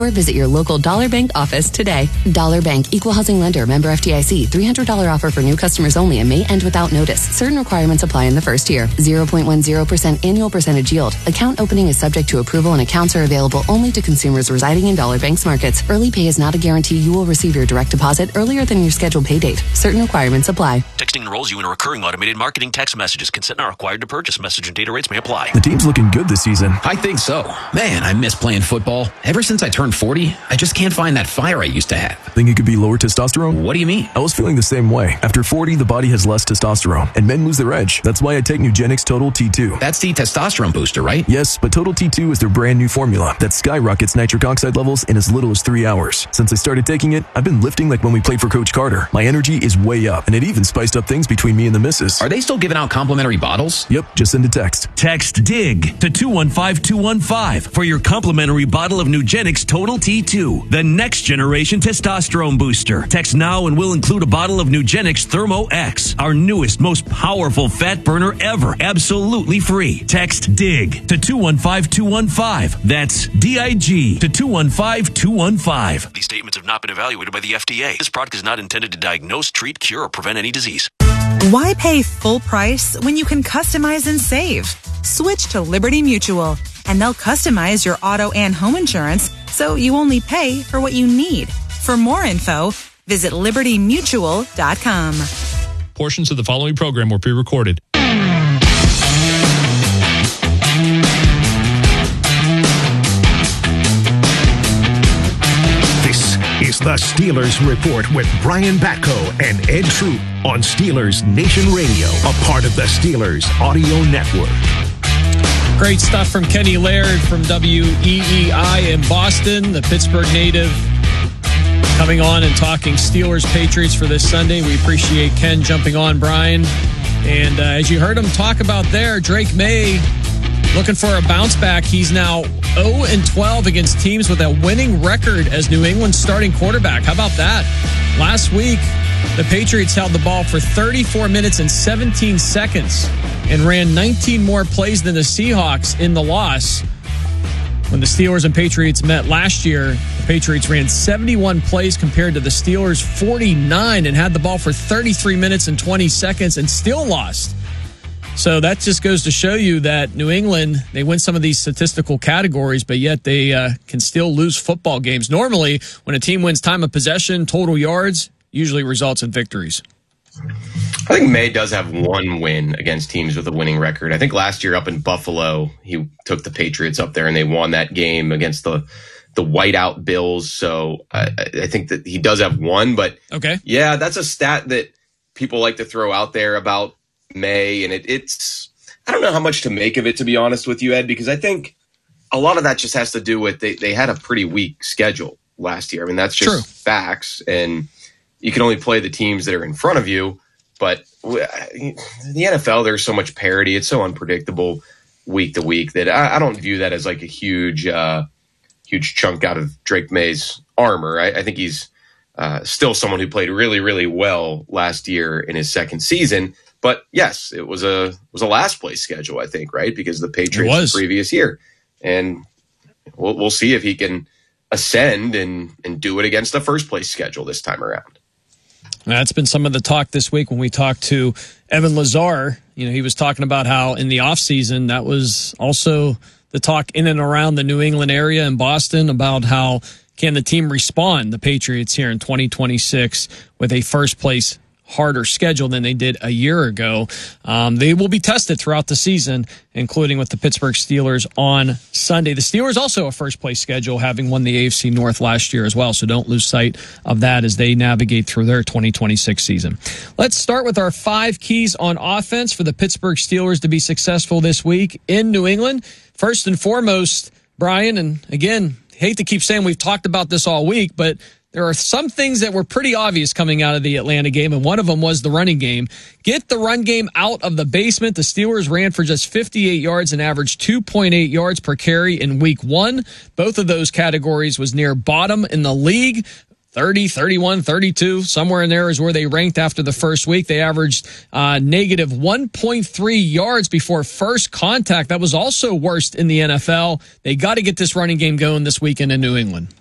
Or visit your local Dollar Bank office today. Dollar Bank, Equal Housing Lender, member FDIC. $300 offer for new customers only and may end without notice. Certain requirements apply in the first year. 0.10% annual percentage yield. Account opening is subject to approval and accounts are available only to consumers residing in Dollar Bank's markets. Early pay is not a guarantee you will receive your direct deposit earlier than your scheduled pay date. Certain requirements apply. Texting enrolls you in a recurring automated marketing text messages. Consent not required to purchase. Message and data rates may apply. The team's looking good this season. I think so. Man, I miss playing football. Ever since I turned 40, I just can't find that fire I used to have. Think it could be lower testosterone? What do you mean? I was feeling the same way. After 40, the body has less testosterone, and men lose their edge. That's why I take Nugenix Total T2. That's the testosterone booster, right? Yes, but Total T2 is their brand new formula that skyrockets nitric oxide levels in as little as 3 hours. Since I started taking it, I've been lifting like when we played for Coach Carter. My energy is way up, and it even spiced up things between me and the missus. Are they still giving out complimentary bottles? Yep, just send a text. Text DIG to 215-215 for your complimentary bottle of Nugenix Total T2, the next generation testosterone booster. Text now and we'll include a bottle of Nugenix Thermo X, our newest, most powerful fat burner ever, absolutely free. Text DIG to 215-215. That's DIG to 215-215. These statements have not been evaluated by the FDA. This product is not intended to diagnose, treat, cure, or prevent any disease. Why pay full price when you can customize and save? Switch to Liberty Mutual, and they'll customize your auto and home insurance so you only pay for what you need. For more info, visit libertymutual.com. Portions of the following program were pre-recorded. This is the Steelers Report with Brian Batko and Ed Troop on Steelers Nation Radio, a part of the Steelers Audio Network. Great stuff from Kenny Laird from WEEI in Boston, the Pittsburgh native, coming on and talking Steelers Patriots for this Sunday. We appreciate Ken jumping on, Brian. And as you heard him talk about there, Drake May looking for a bounce back. He's now 0-12 against teams with a winning record as New England's starting quarterback. How about that? Last week, the Patriots held the ball for 34 minutes and 17 seconds and ran 19 more plays than the Seahawks in the loss. When the Steelers and Patriots met last year, the Patriots ran 71 plays compared to the Steelers' 49 and had the ball for 33 minutes and 20 seconds and still lost. So that just goes to show you that New England, they win some of these statistical categories, but yet they can still lose football games. Normally, when a team wins time of possession, total yards, usually results in victories. I think May does have one win against teams with a winning record. I think last year up in Buffalo, he took the Patriots up there and they won that game against the whiteout Bills. So I think that he does have one. But okay, yeah, that's a stat that people like to throw out there about May. And it's I don't know how much to make of it, to be honest with you, Ed, because I think a lot of that just has to do with they had a pretty weak schedule last year. I mean, that's just true facts. And you can only play the teams that are in front of you. But in the NFL, there's so much parity. It's so unpredictable week to week that I don't view that as like a huge chunk out of Drake May's armor. I think he's still someone who played really, really well last year in his second season. But yes, it was a last place schedule, I think, right? Because the Patriots the previous year. And we'll see if he can ascend and do it against the first place schedule this time around. That's been some of the talk this week when we talked to Evan Lazar. You know, he was talking about how in the offseason, that was also the talk in and around the New England area and Boston about how can the team respond, the Patriots here in 2026, with a first-place harder schedule than they did a year ago. They will be tested throughout the season, including with the Pittsburgh Steelers on Sunday. The Steelers also a first-place schedule, having won the AFC North last year as well, so don't lose sight of that as they navigate through their 2026 season. Let's start with our 5 keys on offense for the Pittsburgh Steelers to be successful this week in New England. First and foremost, Brian, and again, hate to keep saying we've talked about this all week, but there are some things that were pretty obvious coming out of the Atlanta game, and one of them was the running game. Get the run game out of the basement. The Steelers ran for just 58 yards and averaged 2.8 yards per carry in week 1. Both of those categories was near bottom in the league. 30, 31, 32, somewhere in there is where they ranked after the first week. They averaged negative 1.3 yards before first contact. That was also worst in the NFL. They got to get this running game going this weekend in New England.